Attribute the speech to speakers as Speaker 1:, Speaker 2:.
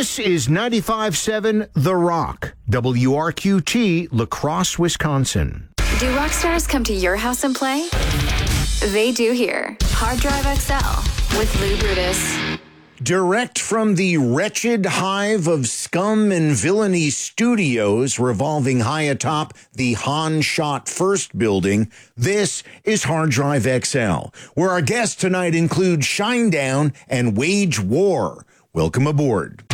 Speaker 1: This is 95.7 The Rock, WRQT, La Crosse, Wisconsin.
Speaker 2: Do rock stars come to your house and play? They do here. Hard Drive XL with Lou Brutus.
Speaker 1: Direct from the wretched hive of scum and villainy studios revolving high atop the Han Shot First building, this is Hard Drive XL, where our guests tonight include Shinedown and Wage War. Welcome aboard.